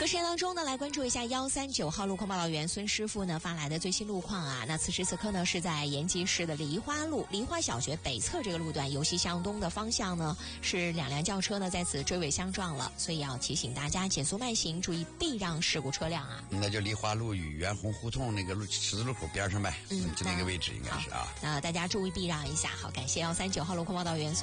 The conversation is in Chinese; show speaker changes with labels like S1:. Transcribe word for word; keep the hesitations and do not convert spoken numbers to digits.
S1: 课时间当中呢，来关注一下幺三九号路况报道员孙师傅呢发来的最新路况啊。那此时此刻呢，是在延吉市的梨花路梨花小学北侧这个路段，由西向东的方向呢，是两辆轿车呢在此追尾相撞了，所以要提醒大家减速慢行，注意避让事故车辆啊。
S2: 那就梨花路与元红胡同那个路十字路口边上呗，嗯，就那个位置应该是啊。
S1: 那大家注意避让一下。好，感谢幺三九号路况报道员孙。